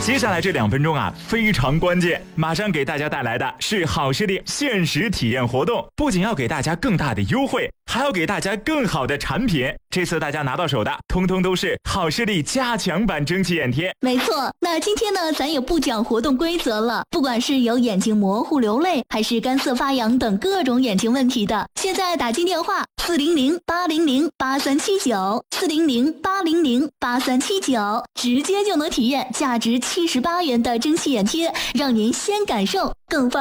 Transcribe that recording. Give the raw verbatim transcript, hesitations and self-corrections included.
接下来这两分钟啊，非常关键，马上给大家带来的是好视力限时体验活动，不仅要给大家更大的优惠，还要给大家更好的产品。这次大家拿到手的，通通都是好视力加强版蒸汽眼贴。 没错，那今天呢，咱也不讲活动规则了。不管是有眼睛模糊、流泪，还是干涩发痒等各种眼睛问题的，现在打进电话四零零八零零八三七九，四零零八零零八三七九，直接就能体验价值七十八元的蒸汽眼贴，让您先感受更放。